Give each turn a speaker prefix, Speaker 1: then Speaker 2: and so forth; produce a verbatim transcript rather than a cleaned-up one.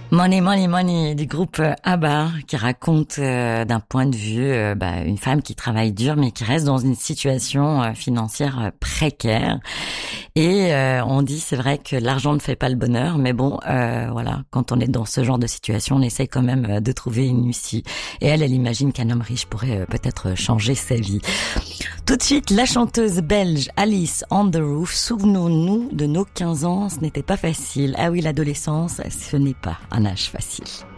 Speaker 1: Money, Money, Money du groupe ABBA qui raconte euh, d'un point de vue euh, bah, une femme qui travaille dur mais qui reste dans une situation euh, financière euh, précaire. Et euh, on dit c'est vrai que l'argent ne fait pas le bonheur, mais bon euh, voilà, quand on est dans ce genre de situation, on essaie quand même euh, de trouver une issue. Et elle, elle imagine qu'un homme riche pourrait euh, peut-être changer sa vie. Tout de suite, la chanteuse belge Alice on the Roof. Souvenons-nous de nos quinze ans, ce n'était pas facile. Ah oui, l'adolescence, ce n'est pas un âge facile.